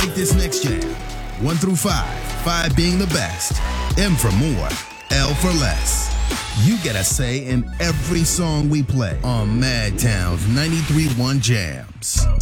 like this next jam. 1 through 5, 5 being the best, M for more, L for less. You get a say in every song we play on Madtown's 93.1 Jams.